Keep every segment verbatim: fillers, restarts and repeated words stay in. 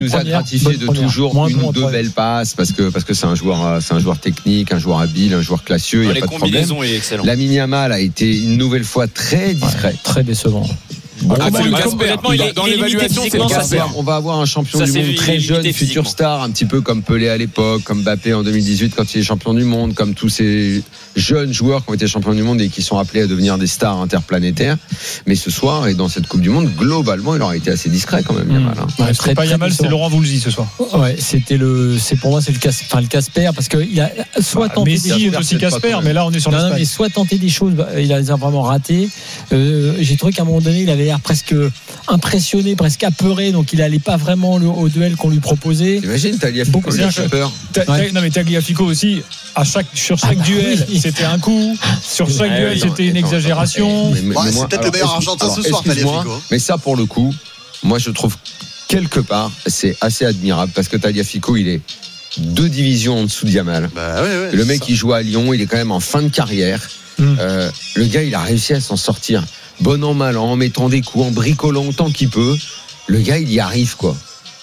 nous a gratifié de première. toujours Moins une ou deux belles passes parce que parce que c'est un joueur c'est un joueur technique, un joueur habile, un joueur classieux. Il y a pas de problème. Lamine Yamal a été une nouvelle fois très discret, ouais, très décevant. Bon, ah, c'est le Casper. Il est, dans il l'évaluation, c'est le Casper. On va avoir un champion ça, du monde très jeune, futur star, un petit peu comme Pelé à l'époque, comme Mbappé en deux mille dix-huit quand il est champion du monde, comme tous ces jeunes joueurs qui ont été champions du monde et qui sont appelés à devenir des stars interplanétaires. Mais ce soir et dans cette Coupe du Monde, globalement, il aura été assez discret quand même. Mmh. Yamal. Hein. Ouais, c'est pas Yamal, c'est Laurent Voulzy ce soir. Ouais, c'était le, c'est pour moi c'est le Casper, enfin le Casper parce que il a soit bah, tenté Messi est aussi Casper, mais là on est sur non, non, mais soit tenté des choses, il a vraiment raté. Euh, j'ai trouvé qu'à un moment donné, il avait l'air presque impressionné, presque apeuré, donc il n'allait pas vraiment au duel qu'on lui proposait. Imagine Tagliafico, il a peur. Ouais. Non mais Tagliafico aussi, à chaque, sur chaque ah bah duel, oui. c'était un coup. Sur chaque ouais, duel, oui, c'était une exagération. Mais, mais, mais, mais moi, c'est peut-être alors, le meilleur Argentin ce soir, Tagliafico. Mais ça, pour le coup, moi je trouve quelque part, c'est assez admirable parce que Tagliafico, il est deux divisions en dessous de Yamal. Bah, ouais, ouais, le mec, ça. il joue à Lyon, il est quand même en fin de carrière. Hum. Euh, le gars, il a réussi à s'en sortir. Bon an, mal an, en mettant des coups, en bricolant autant qu'il peut, le gars il y arrive quoi.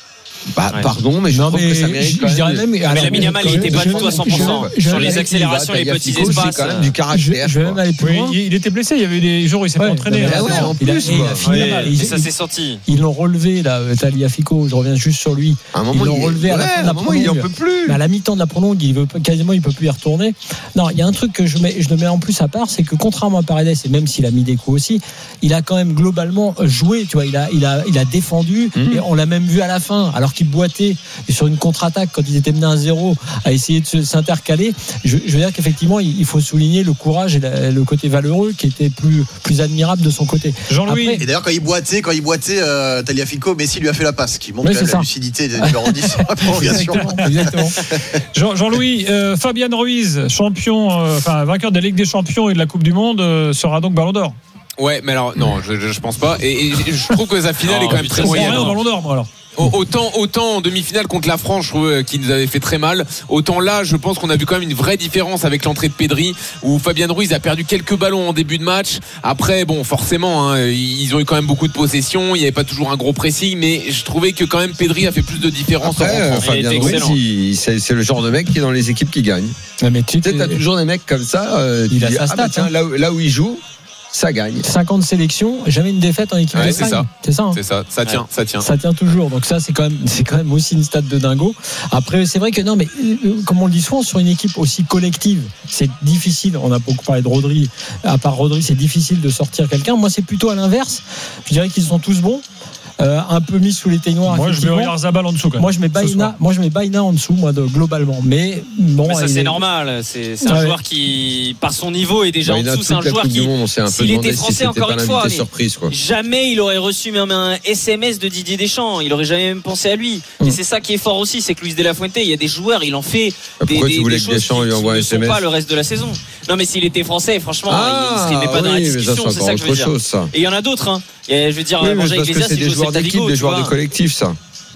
Bah, ouais. Pardon, mais je non, trouve mais que ça mérite. Je, je dirais même, mais Lamine Yamal, il n'était pas du tout à cent pour cent je, je, sur les accélérations, les petits espaces. C'est quand même du caractère. Je vais même aller plus loin. Oui, il était blessé. Il y avait des jours où il s'est ouais, pas entraîné. Ah ouais, en il a, plus, il a fini ouais, mal. Ça s'est sorti. Ils l'ont relevé là, Tagliafico. Je reviens juste sur lui. Ils l'ont relevé à la fin de la prolongue. Il en peut plus. À la mi-temps de la prolongue, il veut quasiment, il peut plus y retourner. Non, il y a un truc que je mets, je le mets en plus à part, c'est que contrairement à Paredes, et même s'il a mis des coups aussi, il a quand même globalement joué. Tu vois, il a, il a, il a défendu et on l'a même vu à la fin, alors qu'il boitait. Et sur une contre-attaque, quand ils étaient menés à zéro, à essayer de s'intercaler, je, je veux dire qu'effectivement, il faut souligner le courage et la, le côté valeureux qui était plus, plus admirable de son côté. Jean-Louis. Après, et d'ailleurs, quand il boitait, quand il boitait, euh, Tagliafico, Messi lui a fait la passe, qui montre oui, la lucidité des numéros dix sur la prolongation. Exactement. exactement. Jean, Jean-Louis, euh, Fabian Ruiz, champion, enfin euh, vainqueur de la Ligue des Champions et de la Coupe du Monde, euh, sera donc Ballon d'Or. Ouais, mais alors non, je, je, je pense pas. Et, et je trouve que sa finale non, est quand même très moyenne. Ballon d'Or, moi alors. Autant, autant en demi-finale contre la France, je trouve qu'il nous avait fait très mal. Autant là, je pense qu'on a vu quand même une vraie différence avec l'entrée de Pedri, où Fabian Ruiz a perdu quelques ballons en début de match. Après, bon, forcément, hein, ils ont eu quand même beaucoup de possession. Il n'y avait pas toujours un gros pressing, mais je trouvais que quand même Pedri a fait plus de différence. Après, en Fabian Ruiz, il, c'est, c'est le genre de mec qui est dans les équipes qui gagnent. Ouais, mais tu sais, t'as toujours des mecs comme ça. Euh, il a dis, sa ah, stat, bah, tiens, hein. là, là où il joue. Ça gagne. cinquante sélections, jamais une défaite en équipe ouais, d'Espagne. C'est ça. C'est ça, hein. C'est ça. Ça tient, ouais. ça tient. Ça tient toujours. Donc ça, c'est quand même, c'est quand même aussi une stat de dingo. Après, c'est vrai que non, mais comme on le dit souvent, sur une équipe aussi collective, c'est difficile. On a beaucoup parlé de Rodri. À part Rodri, c'est difficile de sortir quelqu'un. Moi, c'est plutôt à l'inverse. Je dirais qu'ils sont tous bons. Euh, un peu mis sous les teignoirs. Moi je mets Oyarzabal en dessous quand même. Moi je mets Baïna, moi je mets Baïna en dessous moi de, globalement. Mais bon, mais ça c'est est... normal. C'est, c'est un ouais. joueur qui par son niveau est déjà Baïna, en dessous. C'est un joueur qui, monde, un s'il était français si encore une fois, surprise, quoi. Jamais il aurait reçu même un S M S de Didier Deschamps. Il aurait jamais même pensé à lui. Mmh. Et c'est ça qui est fort aussi, c'est que Luis de la Fuente, il y a des joueurs, il en fait des, Pourquoi des, tu voulais des que choses Deschamps lui envoie un S M S pas le reste de la saison. Non mais s'il était français, franchement, ah, il ne serait pas dans la discussion. C'est ça que je veux dire. Et il y en a d'autres. Et je veux dire, Jean Iglesias, c'est des joueurs d'équipe, des joueurs de collectif, ça.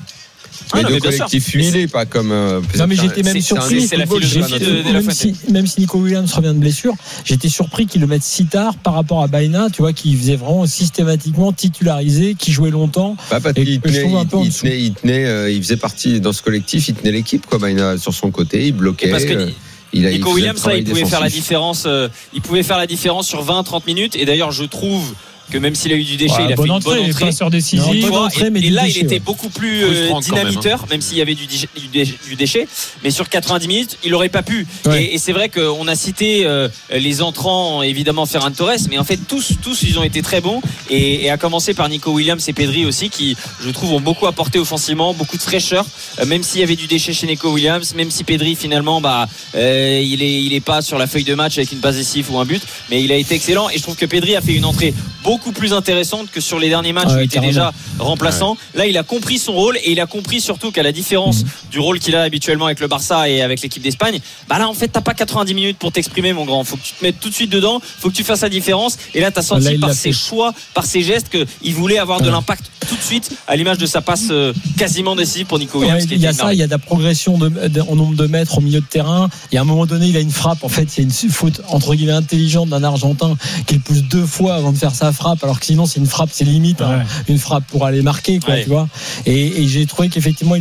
Mais ah non, de mais collectif humilé, pas comme. Euh, non, mais j'étais même surpris. C'est la philosophie de, de la même, si, même si Nico Williams revient de blessure, j'étais surpris qu'il le mette si tard par rapport à Baïna, tu vois, qui faisait vraiment systématiquement titularisé, qui jouait longtemps. Bah, parce qu'il tenait, il, il, tenait, il, tenait, euh, il faisait partie dans ce collectif, il tenait l'équipe, quoi. Baïna sur son côté, il bloquait. Parce que, euh, il a, Nico il Williams, là, il pouvait défensif. faire la différence. Euh, il pouvait faire la différence sur vingt trente minutes. Et d'ailleurs, je trouve que même s'il a eu du déchet, ouais, il a fait une bonne entrée, passeur décisif. Non, bonne entrée, mais et, et là, déchet, il était ouais. beaucoup plus euh, dynamiteur, même, hein. même s'il y avait du, du, du déchet. Mais sur quatre-vingt-dix minutes, il n'aurait pas pu. Ouais. Et, et c'est vrai qu'on a cité euh, les entrants, évidemment Ferran Torres, mais en fait tous, tous, ils ont été très bons. Et, et à commencer par Nico Williams et Pedri aussi, qui, je trouve, ont beaucoup apporté offensivement, beaucoup de fraîcheur. Euh, même s'il y avait du déchet chez Nico Williams, même si Pedri finalement, bah, euh, il est, il est pas sur la feuille de match avec une passe décisive ou un but, mais il a été excellent. Et je trouve que Pedri a fait une entrée beaucoup plus intéressante que sur les derniers matchs ah ouais, où il était carrément. déjà remplaçant. Ouais. Là, il a compris son rôle et il a compris surtout qu'à la différence mmh. du rôle qu'il a habituellement avec le Barça et avec l'équipe d'Espagne, bah là, en fait, t'as pas quatre-vingt-dix minutes pour t'exprimer, mon grand. Faut que tu te mettes tout de suite dedans. Faut que tu fasses la différence. Et là, t'as senti là, par ses fait. choix, par ses gestes, qu'il voulait avoir ouais. de l'impact tout de suite, à l'image de sa passe euh, quasiment décisive pour Nico Williams. Ouais, il y a ça, il y a de la progression de, de, en nombre de mètres au milieu de terrain. Et à un moment donné, il a une frappe. En fait, il y a une faute entre guillemets intelligente d'un Argentin qu'il pousse deux fois avant de faire sa frappe. frappe, alors que sinon c'est une frappe, c'est limite ouais. hein, une frappe pour aller marquer, quoi, ouais. tu vois. Et, et j'ai trouvé qu'effectivement